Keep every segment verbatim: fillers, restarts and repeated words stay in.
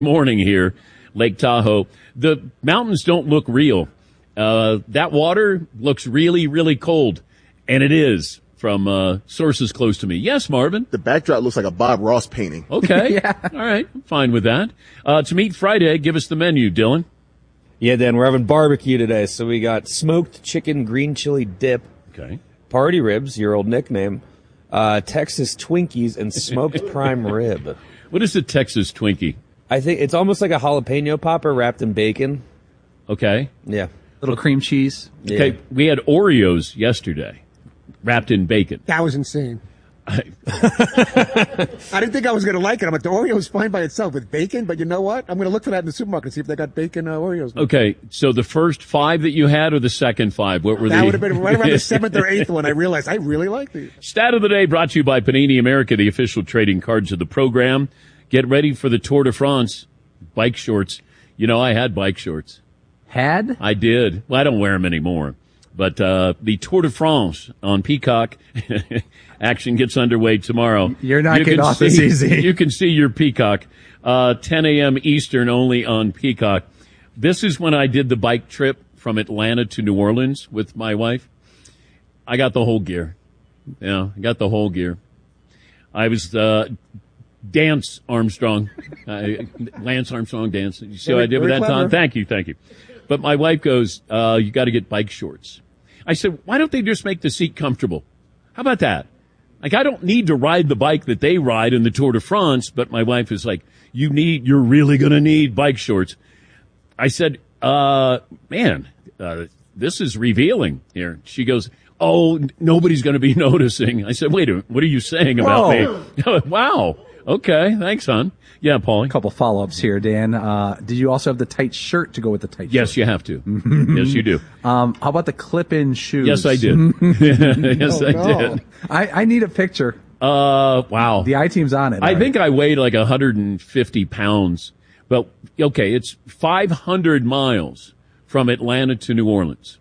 morning here, Lake Tahoe. The mountains don't look real. Uh, that water looks really, really cold, and it is from uh, sources close to me. Yes, Marvin? The backdrop looks like a Bob Ross painting. Okay. Yeah. All right. I'm fine with that. Uh, to meet Friday, give us the menu, Dylan. Yeah, Dan, we're having barbecue today, so we got smoked chicken green chili dip, Okay. party ribs, your old nickname, uh, Texas Twinkies, and smoked prime rib. What is a Texas Twinkie? I think it's almost like a jalapeno popper wrapped in bacon. Okay. Yeah. Little cream cheese. Yeah. Okay. We had Oreos yesterday, wrapped in bacon. That was insane. I, I didn't think I was going to like it. I'm like, the Oreo's fine by itself with bacon, but you know what? I'm going to look for that in the supermarket and see if they got bacon uh, Oreos. okay. So the first five that you had, or the second five? What were That the? would have been right around the seventh or eighth one. I realized I really like these. Stat of the day brought to you by Panini America, the official trading cards of the program. Get ready for the Tour de France. Bike shorts. You know, I had bike shorts. Had? I did. Well, I don't wear them anymore. But uh the Tour de France on Peacock action gets underway tomorrow. You're not you getting can off see, this easy. You can see your Peacock. Uh ten a.m. Eastern only on Peacock. This is when I did the bike trip from Atlanta to New Orleans with my wife. I got the whole gear. Yeah, I got the whole gear. I was uh Dance Armstrong, uh, Lance Armstrong dance. You see what I did with Very that, clever. Tom? Thank you, thank you. But my wife goes, uh, you got to get bike shorts. I said, why don't they just make the seat comfortable? How about that? Like, I don't need to ride the bike that they ride in the Tour de France, but my wife is like, you need, you're really going to need bike shorts. I said, uh, man, uh, this is revealing here. She goes, oh, n- nobody's going to be noticing. I said, wait a minute, what are you saying about me? Wow. Okay, thanks, hon. Yeah, Paulie. A couple follow-ups here, Dan. Uh, did you also have the tight shirt to go with the tight Yes, shirt? you have to. Yes, you do. Um, how about the clip-in shoes? Yes, I did. Yes, Oh, I no. did. I, I need a picture. Uh, wow. The I-team's on it. I All think I weighed like one hundred fifty pounds. But, okay, it's five hundred miles from Atlanta to New Orleans.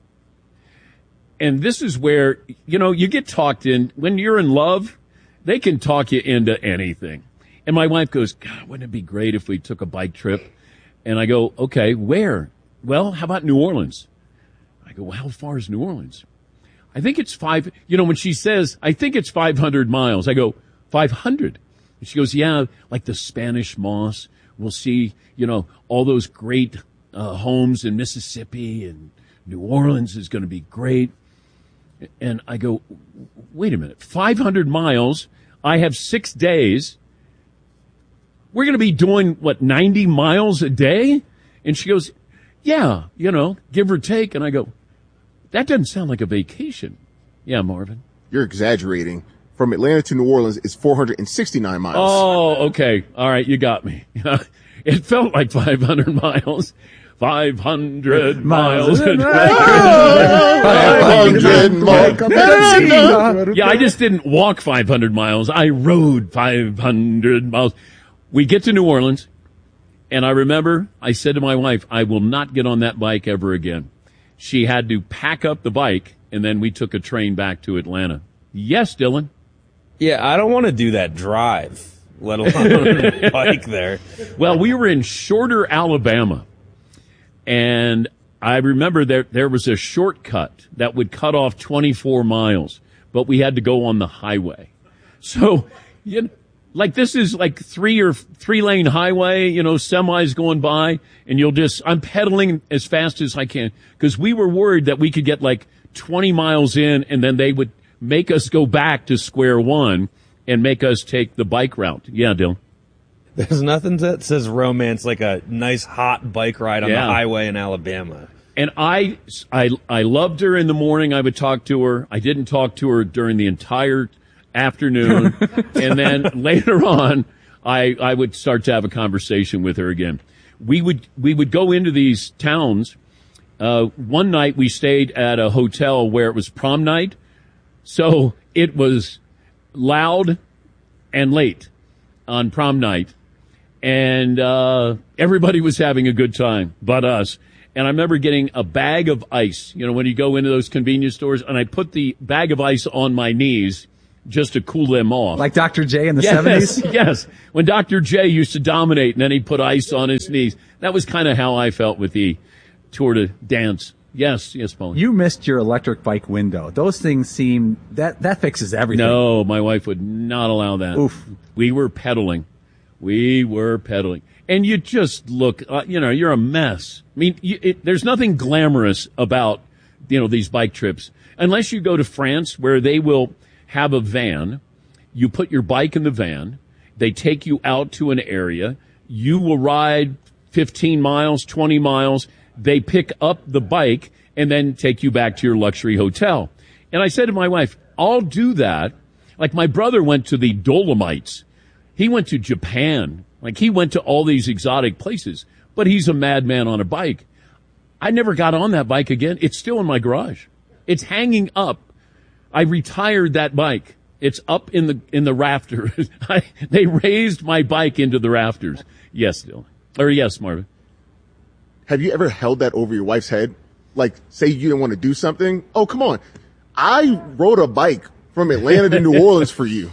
And this is where, you know, you get talked in. When you're in love, they can talk you into anything. And my wife goes, God, wouldn't it be great if we took a bike trip? And I go, okay, where? Well, how about New Orleans? I go, well, how far is New Orleans? I think it's five, you know, when she says, I think it's five hundred miles, I go, five hundred. And she goes, yeah, like the Spanish Moss. We'll see, you know, all those great uh, homes in Mississippi, and New Orleans is going to be great. And I go, wait a minute, five hundred miles. I have six days. We're going to be doing, what, ninety miles a day? And she goes, yeah, you know, give or take. And I go, that doesn't sound like a vacation. Yeah, Marvin. You're exaggerating. From Atlanta to New Orleans is four hundred sixty-nine miles. Oh, okay. All right, you got me. It felt like five hundred miles. five hundred miles. five hundred miles. Yeah, I just didn't walk five hundred miles. I rode five hundred miles. We get to New Orleans, and I remember I said to my wife, I will not get on that bike ever again. She had to pack up the bike, and then we took a train back to Atlanta. Yes, Dylan. Yeah, I don't want to do that drive, let alone bike there. Well, we were in Shorter, Alabama, and I remember there there was a shortcut that would cut off twenty-four miles, but we had to go on the highway. So, you know, like this is like three or three lane highway, you know, semis going by, and you'll just, I'm pedaling as fast as I can, because we were worried that we could get like twenty miles in, and then they would make us go back to square one and make us take the bike route. Yeah, Dylan. There's nothing that says romance like a nice hot bike ride on Yeah. the highway in Alabama. And I, I, I loved her in the morning. I would talk to her. I didn't talk to her during the entire afternoon. And then later on, I, I would start to have a conversation with her again. We would, we would go into these towns. Uh, one night we stayed at a hotel where it was prom night. So it was loud and late on prom night. And uh everybody was having a good time but us. And I remember getting a bag of ice, you know, when you go into those convenience stores, and I put the bag of ice on my knees just to cool them off. Like Doctor J in the yes, seventies? Yes. When Doctor J used to dominate and then he'd put ice on his knees. That was kind of how I felt with the Tour de Dance. Yes, yes, Paul. You missed your electric bike window. Those things seem, that, that fixes everything. No, my wife would not allow that. Oof. We were pedaling. We were pedaling. And you just look, uh, you know, you're a mess. I mean, you, it, there's nothing glamorous about, you know, these bike trips. Unless you go to France where they will have a van. You put your bike in the van. They take you out to an area. You will ride fifteen miles, twenty miles. They pick up the bike and then take you back to your luxury hotel. And I said to my wife, I'll do that. Like my brother went to the Dolomites. He went to Japan. Like he went to all these exotic places, but he's a madman on a bike. I never got on that bike again. It's still in my garage. It's hanging up. I retired that bike. It's up in the, in the rafters. I, they raised my bike into the rafters. Yes, Dylan. Or yes, Marvin. Have you ever held that over your wife's head? Like, say you didn't want to do something. Oh, come on. I rode a bike from Atlanta to New Orleans for you.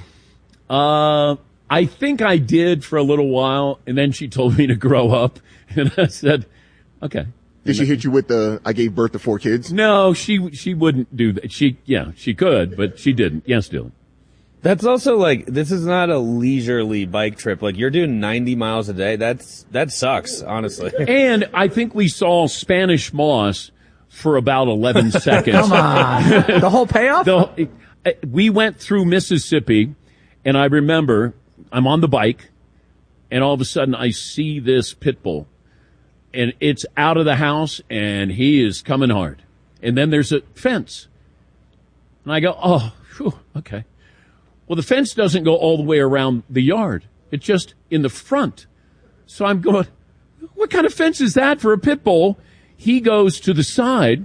Uh, I think I did for a little while, and then she told me to grow up, and I said, okay. Did she hit you with the, I gave birth to four kids? No, she, she wouldn't do that. She, yeah, she could, but she didn't. Yes, Dylan. That's also like, this is not a leisurely bike trip. Like you're doing ninety miles a day. That's, that sucks, honestly. And I think we saw Spanish Moss for about eleven seconds. Come on. The whole payoff? The, we went through Mississippi, and I remember I'm on the bike, and all of a sudden I see this pit bull, and it's out of the house, and he is coming hard. And then there's a fence. And I go, oh, whew, okay. Well, the fence doesn't go all the way around the yard. It's just in the front. So I'm going, what kind of fence is that for a pit bull? He goes to the side,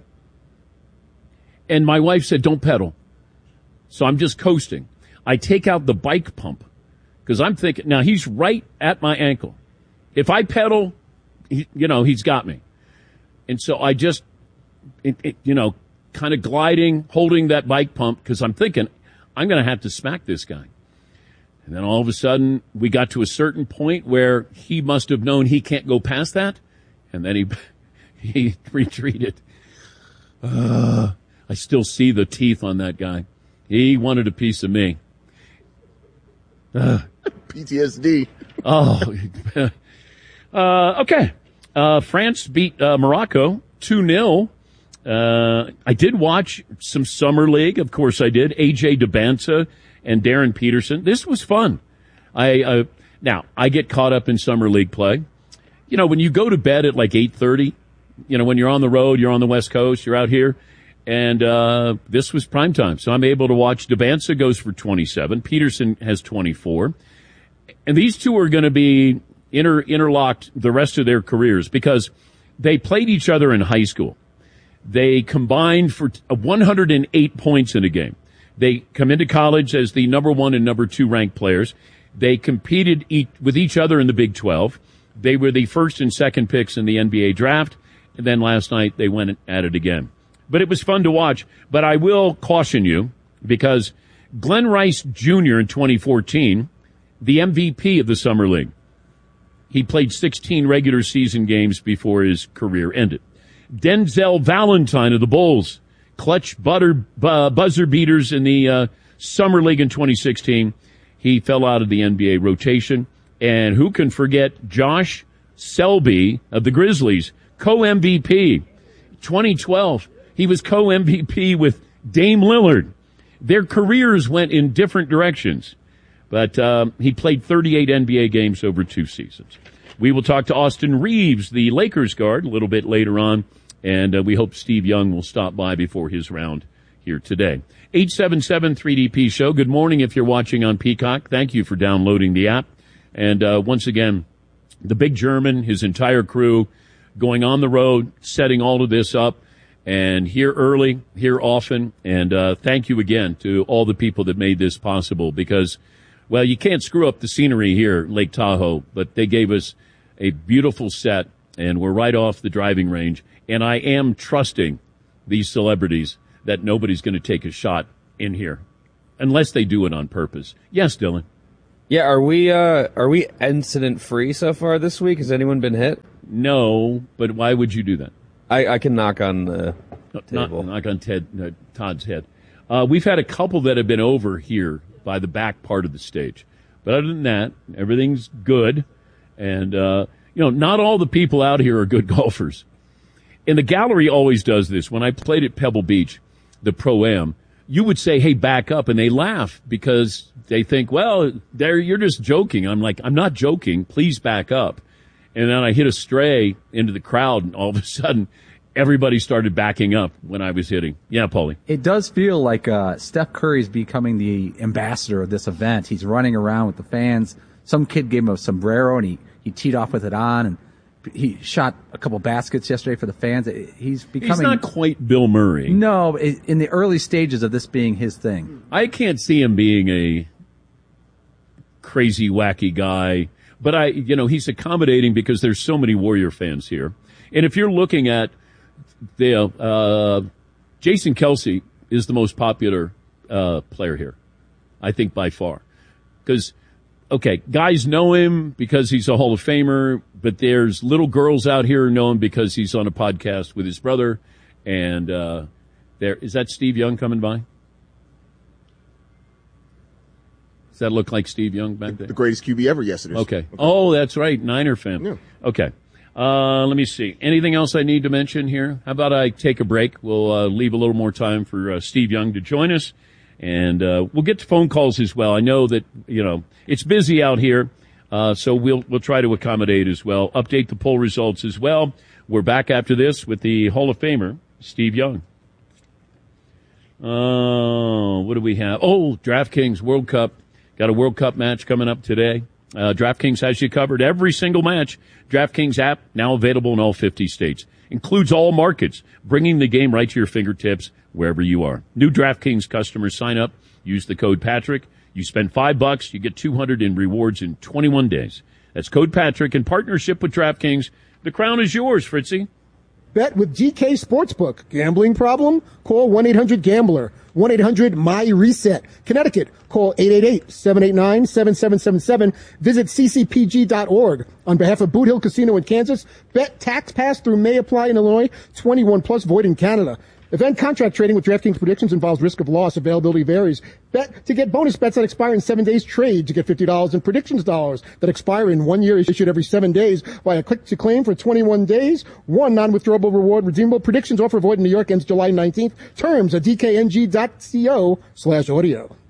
and my wife said, don't pedal. So I'm just coasting. I take out the bike pump, because I'm thinking, now he's right at my ankle. If I pedal, he, you know, he's got me. And so I just, it, it, you know, kind of gliding, holding that bike pump, because I'm thinking, I'm going to have to smack this guy. And then all of a sudden, we got to a certain point where he must have known he can't go past that. And then he he retreated. Uh, I still see the teeth on that guy. He wanted a piece of me. Uh, P T S D. Oh. uh, okay. Uh, France beat uh, Morocco two nil. Uh, I did watch some Summer League. Of course I did. A J DeBanza and Darren Peterson. This was fun. I, uh, now I get caught up in Summer League play. You know, when you go to bed at like eight thirty, you know, when you're on the road, you're on the West Coast, you're out here, and, uh, this was prime time. So I'm able to watch. DeBanza goes for twenty-seven. Peterson has twenty-four. And these two are going to be inter, interlocked the rest of their careers because they played each other in high school. They combined for one hundred eight points in a game. They come into college as the number one and number two ranked players. They competed each, with each other in the Big twelve. They were the first and second picks in the N B A draft. And then last night they went at it again. But it was fun to watch. But I will caution you because Glenn Rice Junior in twenty fourteen, the M V P of the Summer League, he played sixteen regular season games before his career ended. Denzel Valentine of the Bulls, clutch butter, uh, buzzer beaters in the uh, Summer League in twenty sixteen. He fell out of the N B A rotation. And who can forget Josh Selby of the Grizzlies, co-M V P. twenty twelve, he was co-M V P with Dame Lillard. Their careers went in different directions. But um, he played thirty-eight N B A games over two seasons. We will talk to Austin Reeves, the Lakers guard, a little bit later on. And uh, we hope Steve Young will stop by before his round here today. eight seven seven three D P Show. Good morning if you're watching on Peacock. Thank you for downloading the app. And uh, once again, the big German, his entire crew, going on the road, setting all of this up. And here early, here often. And uh, thank you again to all the people that made this possible because, well, you can't screw up the scenery here, Lake Tahoe. But they gave us a beautiful set, and we're right off the driving range. And I am trusting these celebrities that nobody's going to take a shot in here. unless they do it on purpose. Yes, Dylan. Yeah, are we uh, are we incident free so far this week? Has anyone been hit? No, but why would you do that? I, I can knock on the Not, table. knock on Ted, uh, Todd's head. Uh, we've had a couple that have been over here by the back part of the stage. But other than that, everything's good. And, uh, you know, not all the people out here are good golfers. And the gallery always does this. When I played at Pebble Beach, the Pro-Am, you would say, hey, back up. And they laugh because they think, well, there you're just joking. I'm like, I'm not joking. Please back up. And then I hit a stray into the crowd, and all of a sudden, everybody started backing up when I was hitting. Yeah, Paulie. It does feel like uh, Steph Curry's becoming the ambassador of this event. He's running around with the fans. Some kid gave him a sombrero, and he, he teed off with it on, and he shot a couple baskets yesterday for the fans. He's becoming... He's not quite Bill Murray. No, in the early stages of this being his thing. I can't see him being a crazy, wacky guy. But I, you know, he's accommodating because there's so many Warrior fans here. And if you're looking at the, uh, Jason Kelce is the most popular, uh, player here. I think by far. Because, okay, guys know him because he's a Hall of Famer, but there's little girls out here who know him because he's on a podcast with his brother. And, uh, there, is that Steve Young coming by? Does that look like Steve Young back there? The greatest Q B ever yesterday. Okay. okay. Oh, that's right. Niner fan. Yeah. Okay. Uh, let me see. Anything else I need to mention here? How about I take a break? We'll uh, leave a little more time for uh, Steve Young to join us. And uh, we'll get to phone calls as well. I know that, you know, it's busy out here. Uh, so we'll we'll try to accommodate as well. Update the poll results as well. We're back after this with the Hall of Famer, Steve Young. Oh, uh, what do we have? Oh, DraftKings World Cup. Got a World Cup match coming up today. Uh, DraftKings has you covered every single match. DraftKings app now available in all fifty states. Includes all markets, bringing the game right to your fingertips wherever you are. New DraftKings customers sign up. Use the code Patrick. You spend five bucks, you get two hundred in rewards in twenty-one days. That's code Patrick in partnership with DraftKings. The crown is yours, Fritzy. Bet with G K Sportsbook. Gambling problem? Call one eight hundred gambler. one eight hundred M Y reset. Connecticut. Call eight eight eight, seven eight nine, seven seven seven seven. Visit c c p g dot org. On behalf of Boot Hill Casino in Kansas, bet tax pass through may apply in Illinois. twenty-one plus void in Canada. Event contract trading with DraftKings predictions involves risk of loss. Availability varies. Bet to get bonus bets that expire in seven days. Trade to get fifty dollars in predictions dollars that expire in one year, issued every seven days via click to claim for twenty-one days. One non-withdrawable reward redeemable. Predictions offer void in New York ends July nineteenth. Terms at d k n g dot co slash audio.